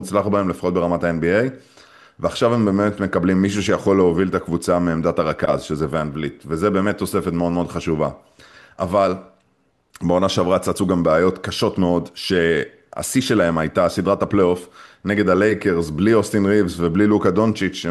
מוצלח בהם, לפחות ברמת ה-NBA, ועכשיו הם באמת מקבלים מישהו שיכול להוביל את הקבוצה מעמדת הרכז, שזה ואן וליט, וזה באמת תוספת מאוד מאוד חשובה. אבל בעונה שעברה צצו גם בעיות קשות מאוד, שהשיא שלהם הייתה סדרת הפלייאוף נגד הלייקרס, בלי אוסטין ריבס ובלי לוקה דונצ'יץ',